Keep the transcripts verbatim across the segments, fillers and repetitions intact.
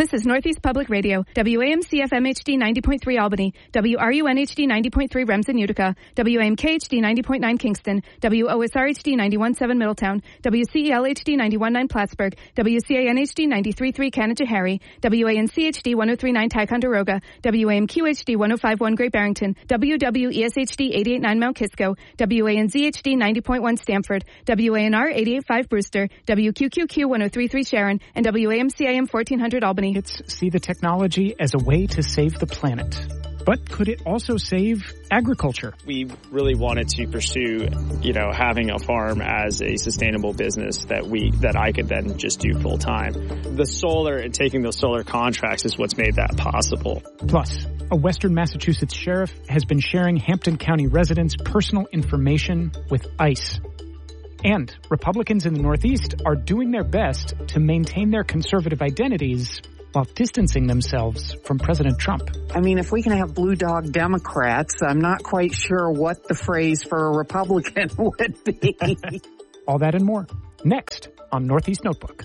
This is Northeast Public Radio, W A M C F M H D ninety point three Albany, W R U N H D ninety point three Remsen Utica, W A M K H D ninety point nine Kingston, W O S R H D ninety-one point seven Middletown, W C E L H D ninety-one point nine Plattsburgh, W C A N H D ninety-three point three Canada-Harry, W A N C H D one oh three point nine Ticonderoga, W A M Q H D one oh five point one Great Barrington, W W E S H D eighty-eight point nine Mount Kisco, W A N Z H D ninety point one Stamford, W A N R eighty-eight point five Brewster, W Q Q Q one oh three point three Sharon, and W A M C A M fourteen hundred Albany. It's see the technology as a way to save the planet. But could it also save agriculture? We really wanted to pursue, you know, having a farm as a sustainable business that we that I could then just do full time. The solar and taking those solar contracts is what's made that possible. Plus, a Western Massachusetts sheriff has been sharing Hampton County residents' personal information with ICE. And Republicans in the Northeast are doing their best to maintain their conservative identities while distancing themselves from President Trump. I mean, if we can have blue dog Democrats, I'm not quite sure what the phrase for a Republican would be. All that and more, next on Northeast Notebook.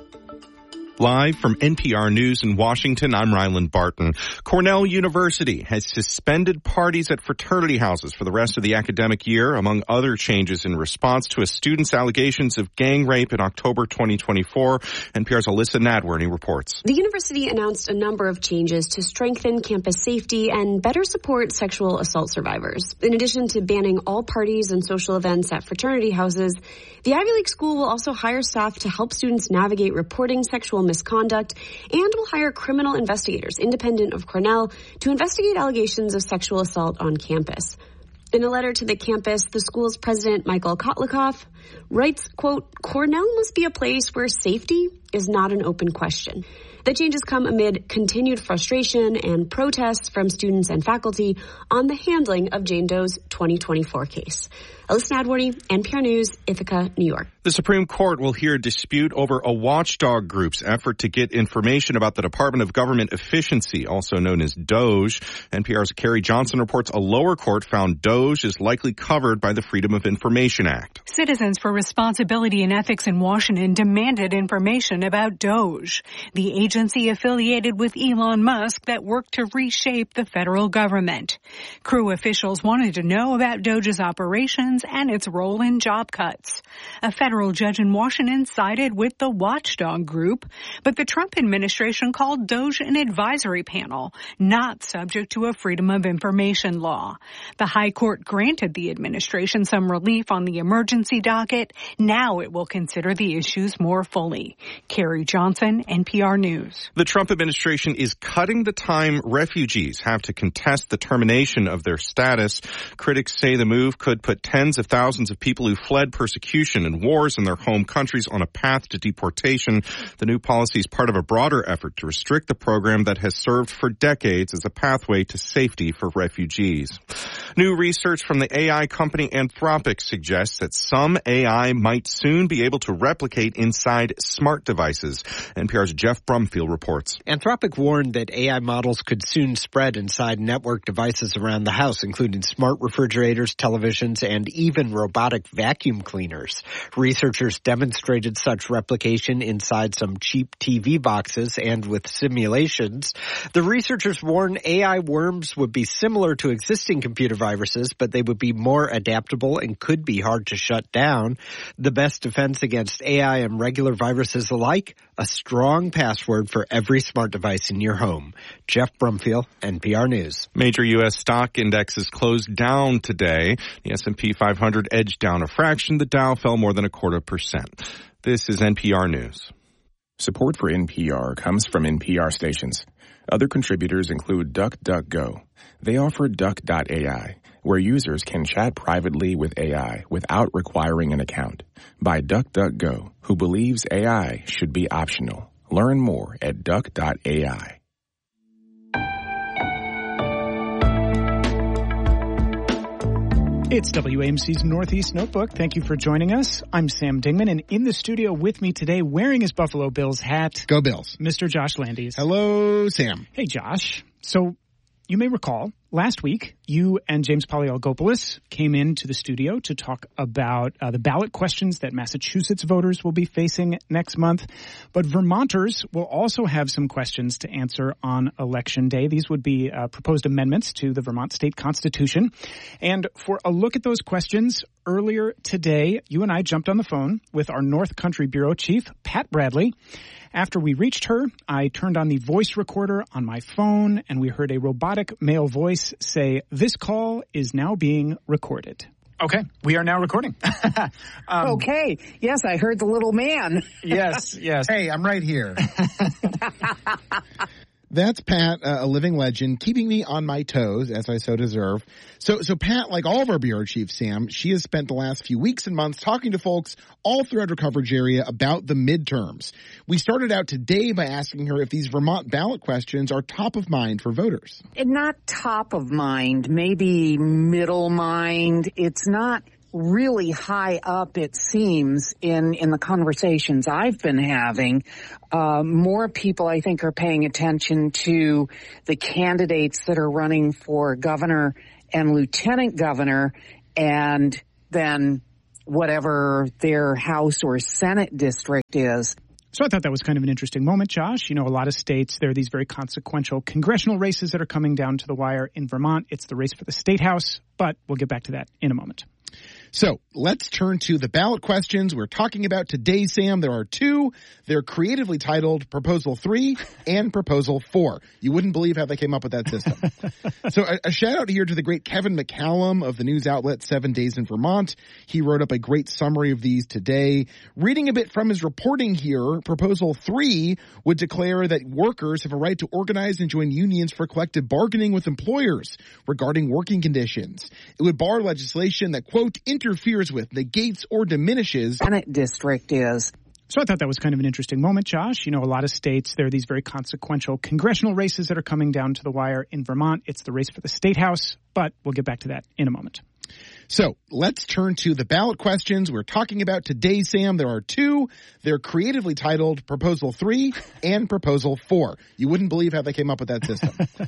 Live from N P R News in Washington, I'm Ryland Barton. Cornell University has suspended parties at fraternity houses for the rest of the academic year, among other changes in response to a student's allegations of gang rape in October twenty twenty-four. N P R's Alyssa Nadworny reports. The university announced a number of changes to strengthen campus safety and better support sexual assault survivors. In addition to banning all parties and social events at fraternity houses, the Ivy League school will also hire staff to help students navigate reporting sexual misconduct and will hire criminal investigators independent of Cornell to investigate allegations of sexual assault on campus. In a letter to the campus, the school's president, Michael Kotlikoff, writes, quote, Cornell must be a place where safety is not an open question. The changes come amid continued frustration and protests from students and faculty on the handling of Jane Doe's twenty twenty-four case. Alyssa Nadworny, N P R News, Ithaca, New York. The Supreme Court will hear a dispute over a watchdog group's effort to get information about the Department of Government Efficiency, also known as DOGE. N P R's Carrie Johnson reports a lower court found DOGE is likely covered by the Freedom of Information Act. Citizens for Responsibility and Ethics in Washington demanded information about DOGE, the agency affiliated with Elon Musk that worked to reshape the federal government. Crew officials wanted to know about DOGE's operations and its role in job cuts. A federal judge in Washington sided with the watchdog group, but the Trump administration called DOGE an advisory panel, not subject to a Freedom of Information law. The High Court granted the administration some relief on the emergency docket. Now it will consider the issues more fully. Carrie Johnson, N P R News. The Trump administration is cutting the time refugees have to contest the termination of their status. Critics say the move could put tens of thousands of people who fled persecution and wars in their home countries on a path to deportation. The new policy is part of a broader effort to restrict the program that has served for decades as a pathway to safety for refugees. New research from the A I company Anthropic suggests that some A I might soon be able to replicate inside smart devices. N P R's Jeff Brumfield reports. Anthropic warned that A I models could soon spread inside network devices around the house, including smart refrigerators, televisions, and even robotic vacuum cleaners. Researchers demonstrated such replication inside some cheap T V boxes and with simulations. The researchers warn A I worms would be similar to existing computer viruses, but they would be more adaptable and could be hard to shut down. The best defense against A I and regular viruses alike? A strong password for every smart device in your home. Jeff Brumfield, N P R News. Major U S stock indexes closed down today. The S and P five hundred edged down a fraction. The Dow fell more than a quarter percent. This is N P R News. Support for N P R comes from N P R stations. Other contributors include DuckDuckGo. They offer Duck dot A I, where users can chat privately with A I without requiring an account. By DuckDuckGo, who believes A I should be optional. Learn more at Duck dot A I. It's W A M C's Northeast Notebook. Thank you for joining us. I'm Sam Dingman, and in the studio with me today, wearing his Buffalo Bills hat, Go Bills, Mister Josh Landes. Hello, Sam. Hey, Josh. So you may recall, last week, you and James Poliolgopoulos came into the studio to talk about uh, the ballot questions that Massachusetts voters will be facing next month. But Vermonters will also have some questions to answer on Election Day. These would be uh, proposed amendments to the Vermont state constitution. And for a look at those questions, earlier today, you and I jumped on the phone with our North Country Bureau Chief, Pat Bradley. After we reached her, I turned on the voice recorder on my phone, and we heard a robotic male voice say, "This call is now being recorded." Okay, we are now recording. um, okay, yes, I heard the little man. Yes, yes. Hey, I'm right here. That's Pat, uh, a living legend, keeping me on my toes, as I so deserve. So, so Pat, like all of our bureau chiefs, Sam, she has spent the last few weeks and months talking to folks all throughout her coverage area about the midterms. We started out today by asking her if these Vermont ballot questions are top of mind for voters. Not top of mind, maybe middle mind. It's not really high up, it seems, in, in the conversations I've been having. Uh, more people, I think, are paying attention to the candidates that are running for governor and lieutenant governor, and then whatever their House or Senate district is. So I thought that was kind of an interesting moment, Josh. You know, a lot of states, there are these very consequential congressional races that are coming down to the wire. In Vermont, it's the race for the state house, but we'll get back to that in a moment. So let's turn to the ballot questions we're talking about today, Sam. There are two. They're creatively titled Proposal three and Proposal four. You wouldn't believe how they came up with that system. So a, a shout out here to the great Kevin McCallum of the news outlet Seven Days in Vermont. He wrote up a great summary of these today. Reading a bit from his reporting here, Proposal three would declare that workers have a right to organize and join unions for collective bargaining with employers regarding working conditions. It would bar legislation that, quote, interferes with, negates, or diminishes Senate district is. So I thought that was kind of an interesting moment, Josh. You know, a lot of states, there are these very consequential congressional races that are coming down to the wire. In Vermont, it's the race for the state house, but we'll get back to that in a moment. So let's turn to the ballot questions we're talking about today, Sam. There are two. They're creatively titled Proposal three and Proposal four. You wouldn't believe how they came up with that system.